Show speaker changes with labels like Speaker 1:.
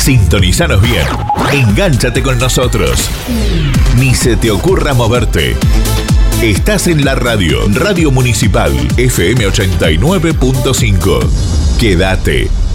Speaker 1: Sintonizanos bien. Engánchate con nosotros. Ni se te ocurra moverte. Estás en la Radio Municipal FM 89.5. Quédate.